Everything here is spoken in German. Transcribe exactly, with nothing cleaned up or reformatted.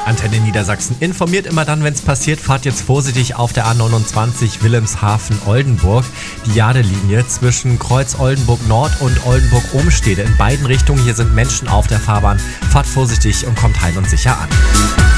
Antenne Niedersachsen informiert immer dann, wenn es passiert. Fahrt jetzt vorsichtig auf der A neunundzwanzig Wilhelmshaven-Oldenburg. Die Jadelinie zwischen Kreuz Oldenburg Nord und Oldenburg-Ohmstede in beiden Richtungen. Hier sind Menschen auf der Fahrbahn. Fahrt vorsichtig und kommt heil und sicher an.